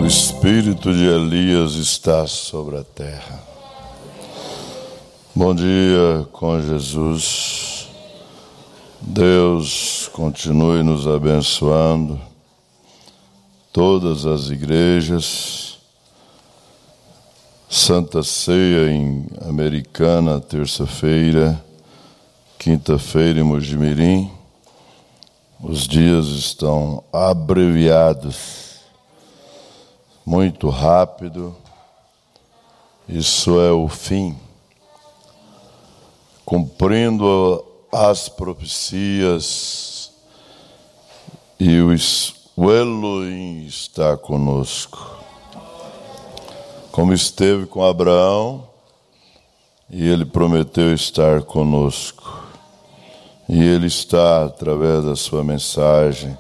espírito de Elias está sobre a terra. Bom dia com Jesus. Deus continue nos abençoando. Todas as igrejas. Santa Ceia em Americana, terça-feira. Quinta-feira em Mojimirim. Os dias estão abreviados. Muito rápido. Isso é o fim. Cumprindo as profecias, e o Elohim está conosco. Como esteve com Abraão, e ele prometeu estar conosco. E ele está através da sua mensagem.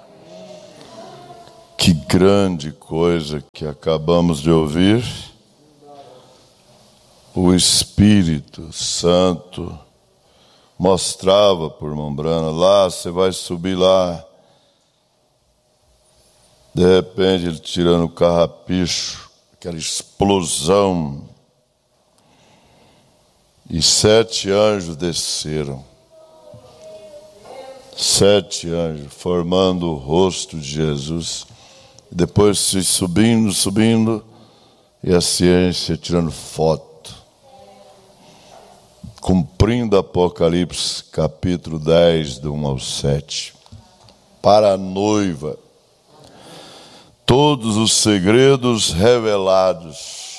Que grande coisa que acabamos de ouvir. O Espírito Santo mostrava por Mombrana, lá, você vai subir lá. De repente ele tirando o carrapicho, aquela explosão. E 7 anjos desceram. 7 anjos formando o rosto de Jesus. Depois subindo, e a ciência tirando foto. Cumprindo Apocalipse, capítulo 10, do 1 ao 7. Para a noiva, todos os segredos revelados.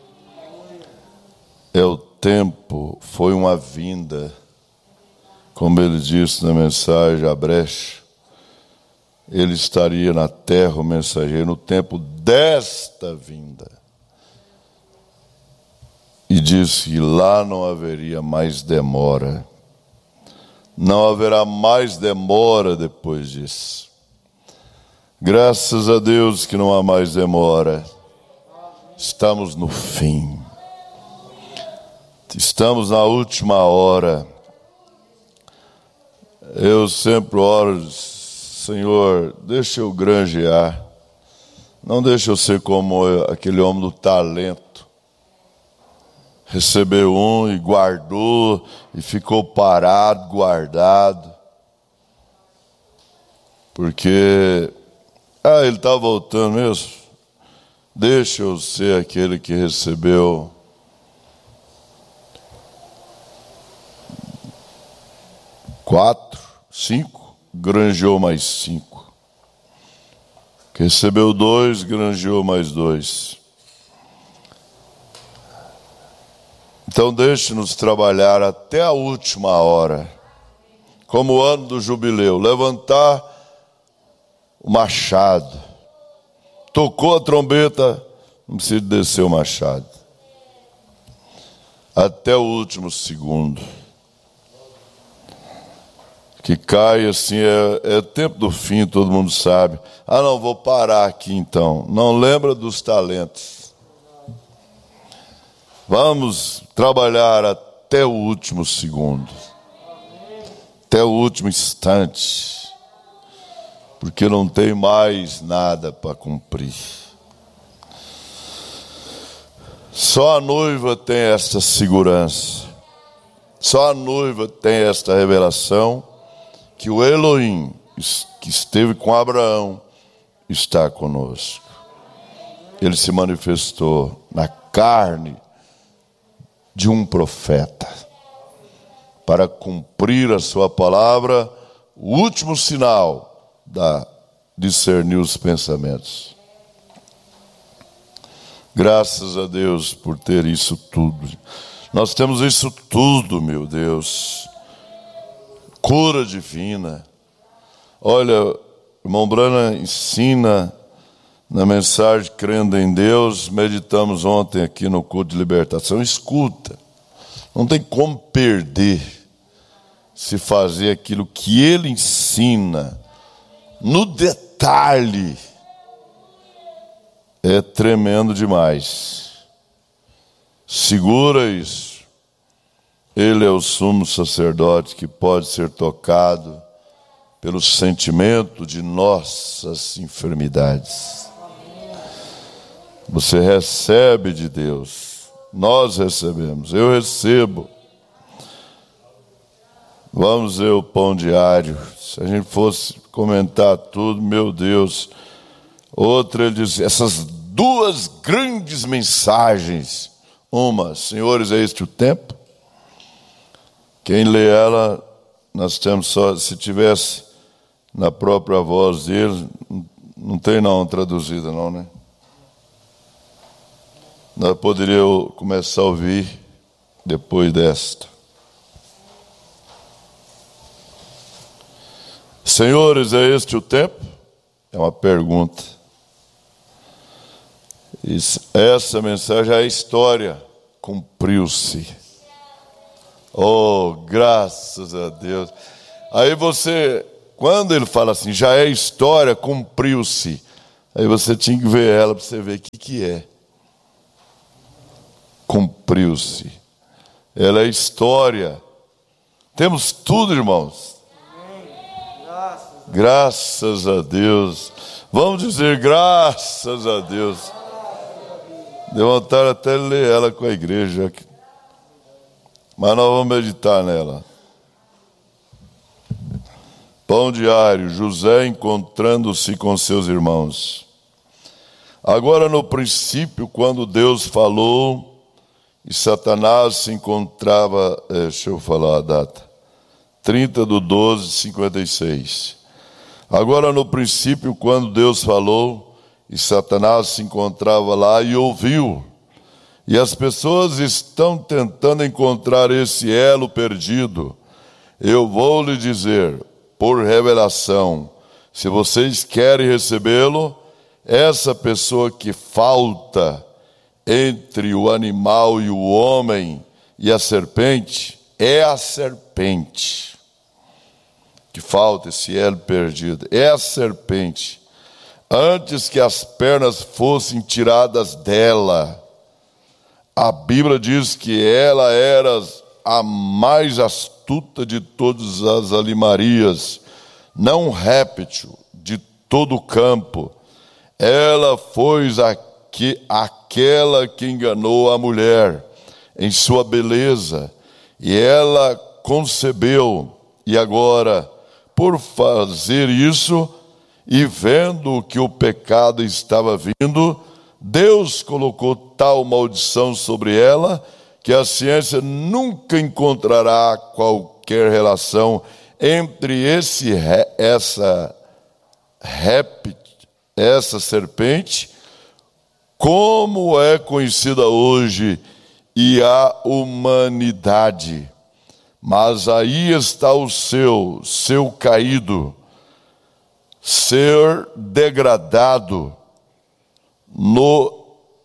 É o tempo, foi uma vinda. Como ele disse na mensagem, a brecha. Ele estaria na terra, o mensageiro, no tempo desta vinda. E disse que lá não haveria mais demora. Não haverá mais demora depois disso. Graças a Deus que não há mais demora. Estamos no fim. Estamos na última hora. Eu sempre oro, Senhor, deixa eu granjear. Não deixa eu ser como aquele homem do talento. Recebeu um e guardou, e ficou parado, guardado. Porque, ele está voltando mesmo. Deixa eu ser aquele que recebeu 4, 5, granjeou mais 5. Que recebeu 2, granjeou mais 2. Então deixe-nos trabalhar até a última hora. Como o ano do jubileu. Levantar o machado. Tocou a trombeta, não precisa descer o machado. Até o último segundo. Que cai assim, é tempo do fim, todo mundo sabe. Não, vou parar aqui então. Não lembra dos talentos. Vamos trabalhar até o último segundo. Até o último instante. Porque não tem mais nada para cumprir. Só a noiva tem esta segurança. Só a noiva tem esta revelação. Que o Elohim, que esteve com Abraão, está conosco. Ele se manifestou na carne de um profeta, para cumprir a sua palavra, o último sinal da discernir os pensamentos. Graças a Deus por ter isso tudo. Nós temos isso tudo, meu Deus. Cura divina. Olha, o irmão Brana ensina na mensagem Crendo em Deus. Meditamos ontem aqui no culto de libertação. Escuta, não tem como perder se fazer aquilo que ele ensina no detalhe. É tremendo demais. Segura isso. Ele é o sumo sacerdote que pode ser tocado pelo sentimento de nossas enfermidades. Você recebe de Deus. Nós recebemos. Eu recebo. Vamos ver o pão diário. Se a gente fosse comentar tudo, meu Deus. Outra, ele diz, essas duas grandes mensagens. Uma, senhores, é este o tempo? Quem lê ela, nós temos só, se tivesse na própria voz dele, não tem não traduzida não, né? Nós poderíamos começar a ouvir depois desta. Senhores, é este o tempo? É uma pergunta. Essa mensagem é a história. Cumpriu-se. Oh, graças a Deus. Aí você, quando ele fala assim, já é história, cumpriu-se. Aí você tinha que ver ela para você ver o que é. Cumpriu-se. Ela é história. Temos tudo, irmãos. Graças a Deus. Vamos dizer graças a Deus. Deu vontade até de ler ela com a igreja. Mas nós vamos meditar nela. Pão diário. José encontrando-se com seus irmãos. Agora no princípio, quando Deus falou e Satanás se encontrava, deixa eu falar a data, 30/12/56. Agora no princípio, quando Deus falou e Satanás se encontrava lá e ouviu, e as pessoas estão tentando encontrar esse elo perdido, eu vou lhe dizer, por revelação, se vocês querem recebê-lo, essa pessoa que falta entre o animal e o homem e a serpente, é a serpente. Que falta esse elo perdido. É a serpente. Antes que as pernas fossem tiradas dela, a Bíblia diz que ela era a mais astuta de todas as animarias, não réptil de todo o campo. Ela foi aquela que enganou a mulher em sua beleza, e ela concebeu, e agora, por fazer isso, e vendo que o pecado estava vindo, Deus colocou tal maldição sobre ela, que a ciência nunca encontrará qualquer relação entre essa serpente, como é conhecida hoje, e a humanidade. Mas aí está o seu caído, ser degradado no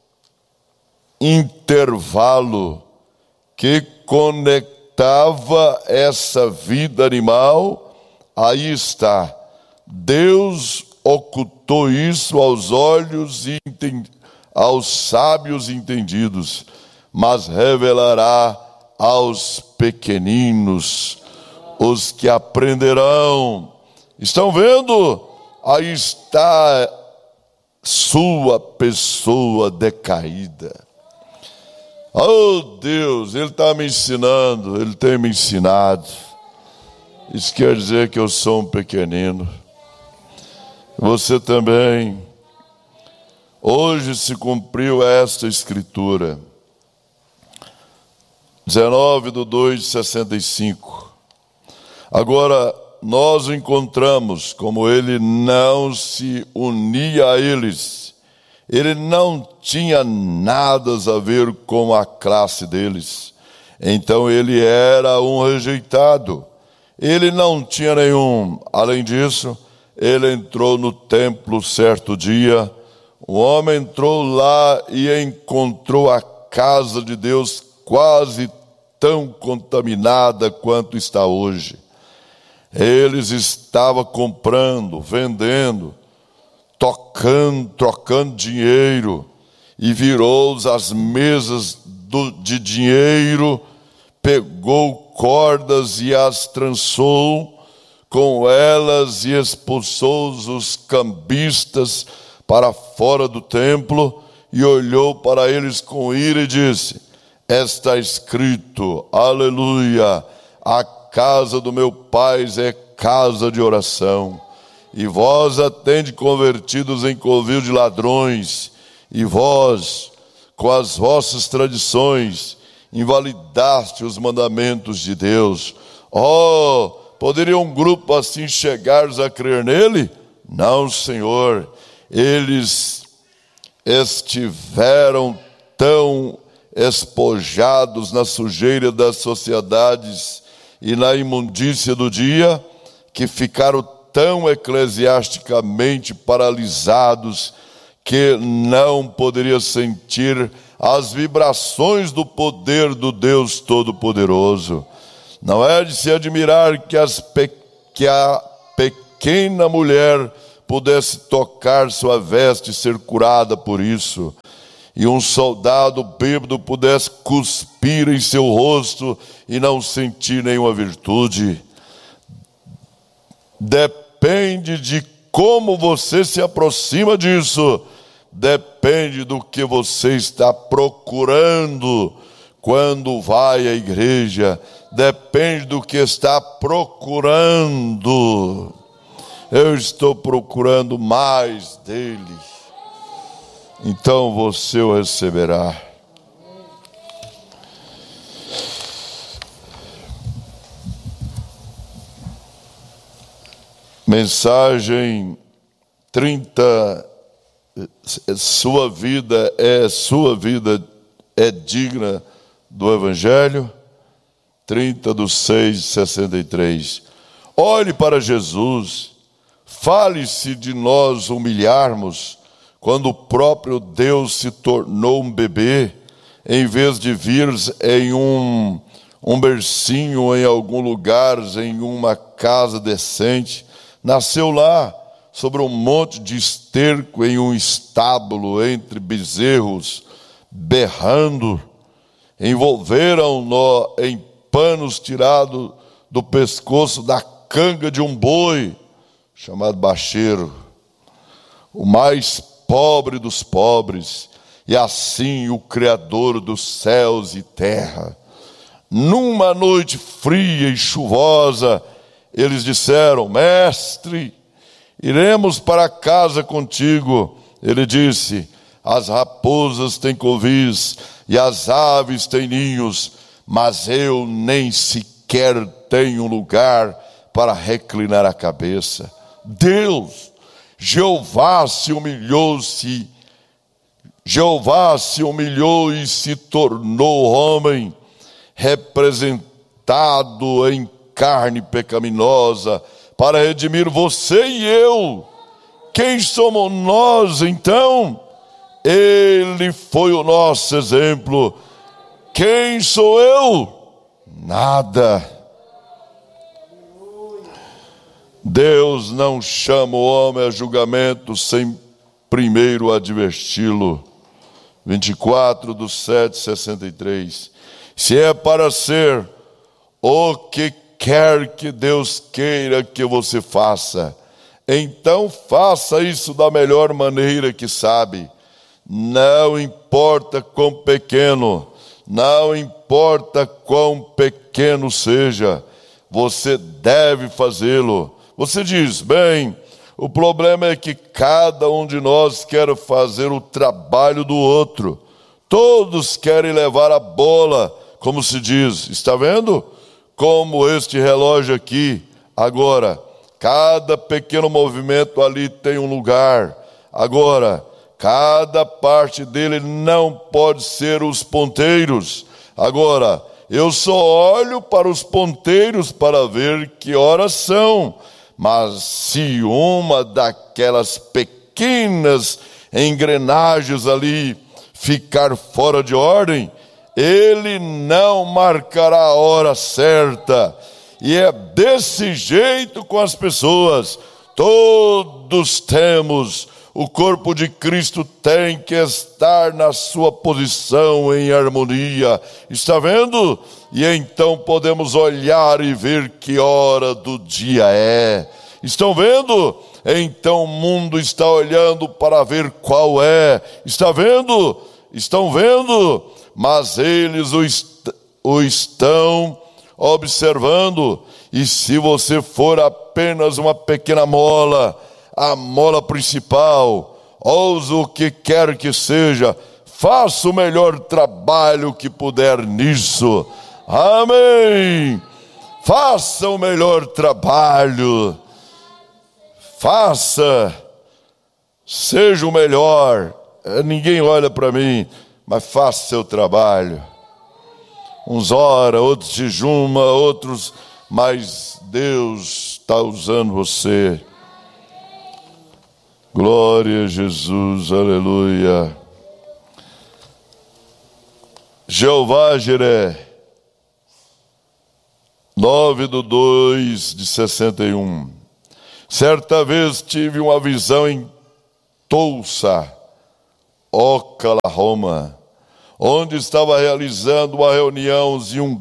intervalo que conectava essa vida animal. Aí está. Deus ocultou isso aos olhos e aos sábios entendidos, mas revelará aos pequeninos, os que aprenderão. Estão vendo? Aí está sua pessoa decaída. Oh Deus, Ele está me ensinando, Ele tem me ensinado. Isso quer dizer que eu sou um pequenino. Você também. Hoje se cumpriu esta escritura. 19/2/65. Agora nós o encontramos, como ele não se unia a eles. Ele não tinha nada a ver com a classe deles. Então ele era um rejeitado. Ele não tinha nenhum. Além disso, ele entrou no templo certo dia. O homem entrou lá e encontrou a casa de Deus quase tão contaminada quanto está hoje. Eles estavam comprando, vendendo, trocando dinheiro, e virou as mesas de dinheiro, pegou cordas e as trançou com elas e expulsou os cambistas para fora do templo, e olhou para eles com ira e disse: está escrito, aleluia, a casa do meu pai é casa de oração, e vós a tendes convertidos em covil de ladrões, e vós, com as vossas tradições, invalidaste os mandamentos de Deus. Oh, poderia um grupo assim chegar a crer nele? Não, Senhor. Eles estiveram tão espojados na sujeira das sociedades e na imundícia do dia, que ficaram tão eclesiasticamente paralisados que não poderia sentir as vibrações do poder do Deus Todo-Poderoso. Não é de se admirar que a pequena mulher pudesse tocar sua veste e ser curada por isso, e um soldado bêbado pudesse cuspir em seu rosto e não sentir nenhuma virtude. Depende de como você se aproxima disso, depende do que você está procurando quando vai à igreja, depende do que está procurando. Eu estou procurando mais dele, então você o receberá. Mensagem 30, sua vida é digna do Evangelho, 30:6-63. Olhe para Jesus, fale-se de nós humilharmos, quando o próprio Deus se tornou um bebê, em vez de vir em um bercinho em algum lugar, em uma casa decente, nasceu lá, sobre um monte de esterco, em um estábulo, entre bezerros, berrando. Envolveram-no em panos tirados do pescoço da canga de um boi, chamado bacheiro, o mais pobre dos pobres, e assim o Criador dos céus e terra. Numa noite fria e chuvosa, eles disseram: Mestre, iremos para casa contigo. Ele disse: as raposas têm covis e as aves têm ninhos, mas eu nem sequer tenho lugar para reclinar a cabeça. Deus, Jeová se humilhou e se tornou homem, representado em carne pecaminosa, para redimir você e eu. Quem somos nós então? Ele foi o nosso exemplo. Quem sou eu? Nada. Deus não chama o homem a julgamento sem primeiro adverti-lo. 24:7-63. Se é para ser o que quer que Deus queira que você faça, então faça isso da melhor maneira que sabe. Não importa quão pequeno, não importa quão pequeno seja, você deve fazê-lo. Você diz: bem, o problema é que cada um de nós quer fazer o trabalho do outro. Todos querem levar a bola, como se diz. Está vendo? Como este relógio aqui. Agora, cada pequeno movimento ali tem um lugar. Agora, cada parte dele não pode ser os ponteiros. Agora, eu só olho para os ponteiros para ver que horas são. Mas se uma daquelas pequenas engrenagens ali ficar fora de ordem, ele não marcará a hora certa. E é desse jeito com as pessoas. Todos temos. O corpo de Cristo tem que estar na sua posição em harmonia. Está vendo? E então podemos olhar e ver que hora do dia é. Estão vendo? Então o mundo está olhando para ver qual é. Está vendo? Estão vendo? Mas eles o estão observando. E se você for apenas uma pequena mola, a mola principal, ouse o que quer que seja, faça o melhor trabalho que puder nisso. Amém! Faça o melhor trabalho. Faça. Seja o melhor. Ninguém olha para mim, mas faça seu trabalho. Uns ora, outros jejuma, outros... Mas Deus está usando você. Glória a Jesus, aleluia. Jeová Jiré, 9/2/61. Certa vez tive uma visão em Tulsa, Oklahoma, onde estava realizando uma reunião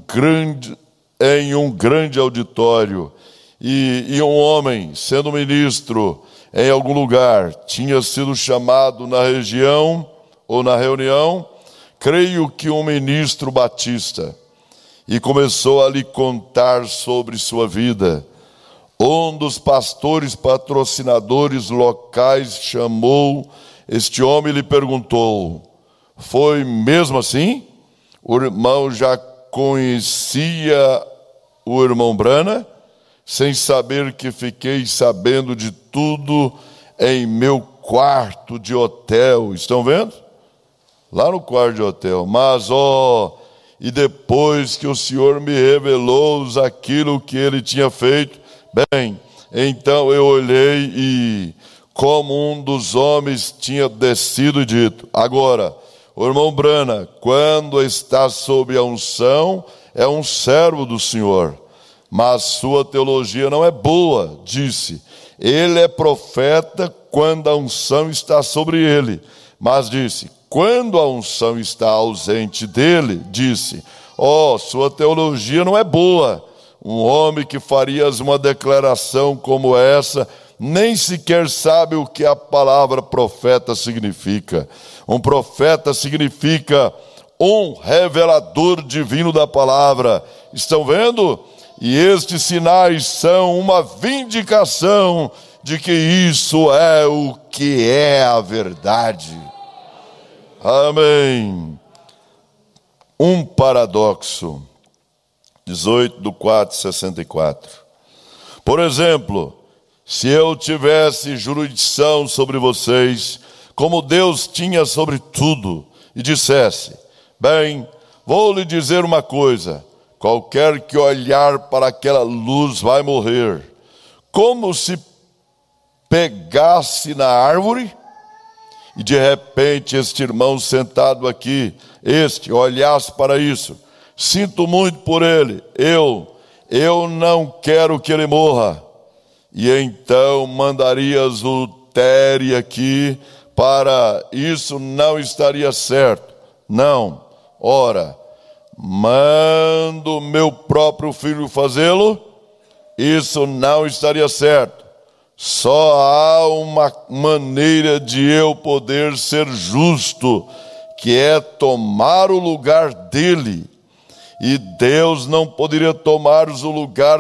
em um grande auditório, e um homem, sendo ministro em algum lugar, tinha sido chamado na região ou na reunião, creio que um ministro batista, e começou a lhe contar sobre sua vida. Um dos pastores patrocinadores locais chamou este homem e lhe perguntou: foi mesmo assim? O irmão já conhecia o irmão Branham, sem saber que fiquei sabendo de tudo em meu quarto de hotel. Estão vendo? Lá no quarto de hotel. Mas, e depois que o Senhor me revelou aquilo que ele tinha feito, bem, então eu olhei e, como um dos homens tinha descido e dito: agora, o irmão Branham, quando está sob a unção, é um servo do Senhor, mas sua teologia não é boa, disse. Ele é profeta quando a unção está sobre ele, mas disse, quando a unção está ausente dele, disse, sua teologia não é boa. Um homem que faria uma declaração como essa, nem sequer sabe o que a palavra profeta significa. Um profeta significa um revelador divino da palavra. Estão vendo? E estes sinais são uma vindicação de que isso é o que é a verdade. Amém. Um paradoxo. 18/4/64. Por exemplo, se eu tivesse jurisdição sobre vocês, como Deus tinha sobre tudo, e dissesse, bem, vou lhe dizer uma coisa, qualquer que olhar para aquela luz vai morrer. Como se pegasse na árvore, e de repente este irmão sentado aqui, olhasse para isso, sinto muito por ele, eu não quero que ele morra. E então mandarias o Terry aqui para isso, não estaria certo. Não, ora, mando meu próprio filho fazê-lo, isso não estaria certo. Só há uma maneira de eu poder ser justo, que é tomar o lugar dele. E Deus não poderia tomar o lugar